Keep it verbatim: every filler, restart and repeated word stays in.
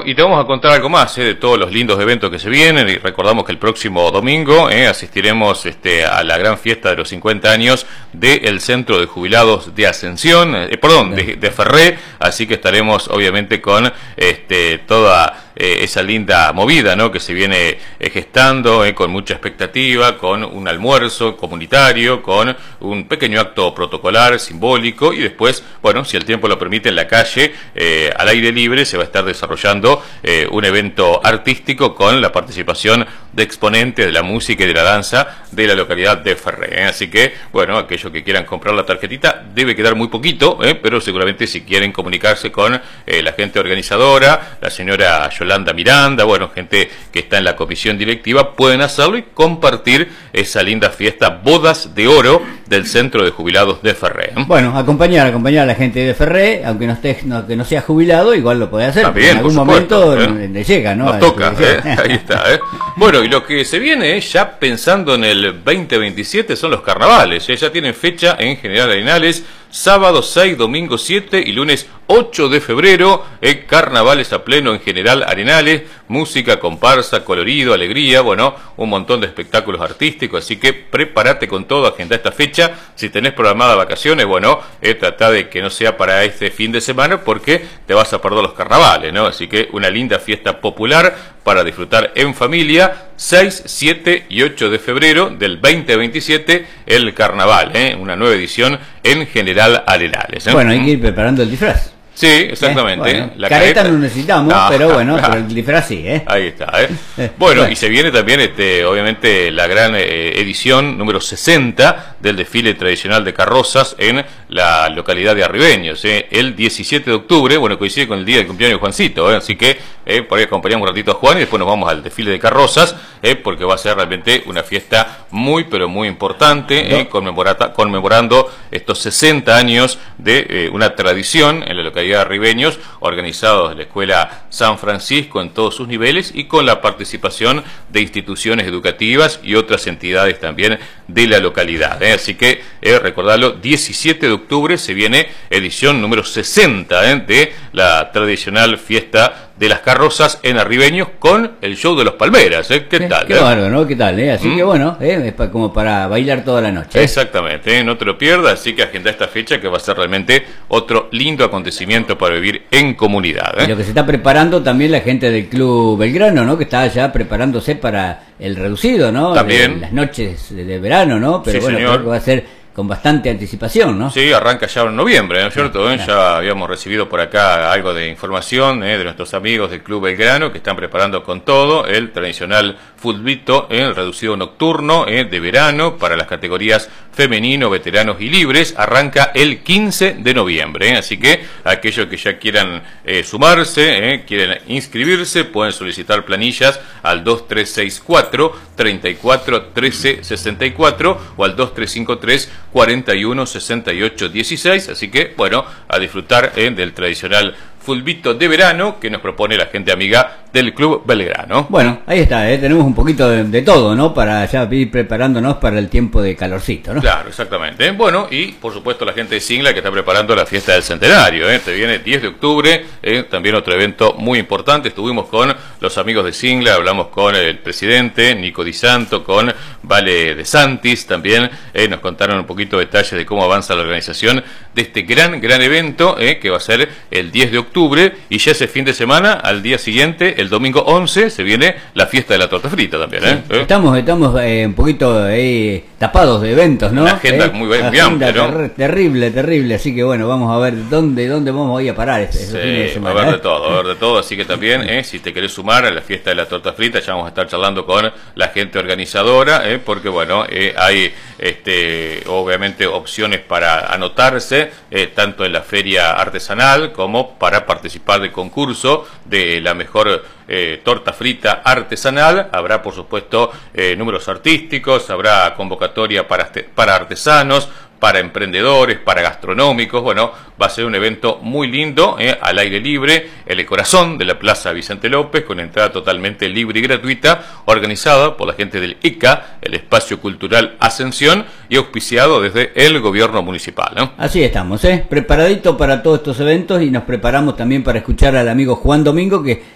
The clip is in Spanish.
y te vamos a contar algo más eh, de todos los lindos eventos que se vienen, y recordamos que el próximo domingo eh, asistiremos este, a la gran fiesta de los cincuenta años del Centro de Jubilados de Ascensión, eh, perdón, de, de Ferré, así que estaremos obviamente con este, toda eh, esa linda movida, ¿no?, que se viene eh, gestando eh, con mucha expectativa, con un almuerzo comunitario, con un pequeño acto protocolar, simbólico, y después, bueno, si el tiempo lo permite, en la calle, eh, al aire libre, se va a estar desarrollando eh, un evento artístico con la participación de exponentes de la música y de la danza de la localidad de Ferré, ¿eh? Así que, bueno, aquellos que quieran comprar la tarjetita, debe quedar muy poquito, ¿eh? Pero seguramente si quieren comunicarse con eh, la gente organizadora, la señora Yolanda Miranda, bueno, gente que está en la comisión directiva, pueden hacerlo y compartir esa linda fiesta Bodas de Oro del Centro de Jubilados de Ferré. Bueno, acompañar, acompañar a la gente de Ferré, aunque no esté, no, que no sea jubilado, igual lo puede hacer. También, en algún supuesto, momento ¿eh? le llega, ¿no? Nos toca, ¿eh? Ahí está, ¿eh? Bueno, y lo que se viene eh, ya pensando en el veinte veintisiete son los carnavales, ¿eh? Ya tienen fecha en General Arenales, sábado seis, domingo siete y lunes ocho de febrero, eh, carnavales a pleno en General Arenales, música, comparsa, colorido, alegría, bueno, un montón de espectáculos artísticos, así que prepárate con todo, agenda esta fecha. Si tenés programadas vacaciones, bueno, eh, trata de que no sea para este fin de semana porque te vas a perder los carnavales, ¿no? Así que una linda fiesta popular para disfrutar en familia, seis, siete y ocho de febrero del veinte veintisiete, el carnaval, ¿eh? Una nueva edición en General Arenales, ¿eh? Bueno, hay que ir preparando el disfraz. Sí, exactamente. Eh, bueno, la careta, careta no necesitamos, no, pero bueno, claro. pero el disfraz sí, ¿eh? Ahí está, ¿eh? Bueno, bueno, y se viene también, este, obviamente, la gran eh, edición número sesenta del desfile tradicional de carrozas en la localidad de Arribeños, ¿eh? El diecisiete de octubre, bueno, coincide con el día del cumpleaños de Juancito, ¿eh? Así que eh, por ahí acompañamos un ratito a Juan y después nos vamos al desfile de carrozas, eh, porque va a ser realmente una fiesta muy, pero muy importante, eh, conmemorata, conmemorando estos sesenta años de eh, una tradición en la localidad de Arribeños, organizados de la Escuela San Francisco en todos sus niveles y con la participación de instituciones educativas y otras entidades también de la localidad, ¿eh? Así que eh, recordarlo, diecisiete de octubre se viene edición número sesenta, ¿eh?, de la tradicional fiesta de las carrozas en Arribeños con el show de los Palmeras, ¿eh? ¿Qué tal? Qué eh? bárbaro, ¿no? ¿Qué tal? Eh? Así ¿Mm? que bueno, eh, es pa como para bailar toda la noche. Exactamente, ¿eh? No te lo pierdas, así que agenda esta fecha que va a ser realmente otro lindo acontecimiento para vivir en comunidad, ¿eh? Y lo que se está preparando también la gente del Club Belgrano, ¿no? Que está ya preparándose para el reducido, ¿no? También. De, las noches de verano, ¿no? Pero sí, bueno, señor. creo que va a ser con bastante anticipación, ¿no? Sí, arranca ya en noviembre, ¿no es cierto? Claro, ¿Eh? claro. Ya habíamos recibido por acá algo de información ¿eh? de nuestros amigos del Club Belgrano que están preparando con todo el tradicional futbito, ¿eh? el reducido nocturno ¿eh? de verano para las categorías femenino, veteranos y libres. Arranca el quince de noviembre, ¿eh? Así que aquellos que ya quieran eh, sumarse, ¿eh? quieren inscribirse, pueden solicitar planillas al dos tres seis cuatro, treinta y cuatro, trece sesenta y cuatro o al dos tres cinco tres, cuarenta y uno, sesenta y ocho, dieciséis, así que, bueno, a disfrutar eh, del tradicional fulbito de verano que nos propone la gente amiga del Club Belgrano. Bueno, ahí está, ¿eh? Tenemos un poquito de, de todo, ¿no? Para ya ir preparándonos para el tiempo de calorcito, ¿no? Claro, exactamente. Bueno, y por supuesto la gente de Singla que está preparando la fiesta del centenario, ¿eh? Te viene diez de octubre, ¿eh? También otro evento muy importante. Estuvimos con los amigos de Singla, hablamos con el presidente Nico Di Santo, con Vale de Santis también, ¿eh? Nos contaron un poquito de detalles de cómo avanza la organización de este gran, gran evento, ¿eh? Que va a ser el diez de octubre, y ya ese fin de semana, al día siguiente, el domingo once, se viene la fiesta de la torta frita también, ¿eh? Sí, estamos estamos eh, un poquito eh, tapados de eventos, ¿no? Una agenda eh, muy, muy agenda amplia, ¿no? ter terrible, terrible, así que bueno, vamos a ver dónde dónde vamos a ir a parar este, este Sí, fin de va semana. a haber ¿eh? de todo, va a haber de todo, así que también, eh, si te querés sumar a la fiesta de la torta frita, ya vamos a estar charlando con la gente organizadora, eh, porque bueno, eh, hay este, obviamente opciones para anotarse, eh, tanto en la feria artesanal como para participar del concurso de la mejor eh, torta frita artesanal. Habrá por supuesto eh, números artísticos, habrá convocatoria para, para artesanos, para emprendedores, para gastronómicos. Bueno, va a ser un evento muy lindo, eh, al aire libre, en el corazón de la Plaza Vicente López, con entrada totalmente libre y gratuita, organizada por la gente del E C A, el Espacio Cultural Ascensión, y auspiciado desde el gobierno municipal, ¿no? Así estamos, ¿eh? Preparadito para todos estos eventos, y nos preparamos también para escuchar al amigo Juan Domingo, que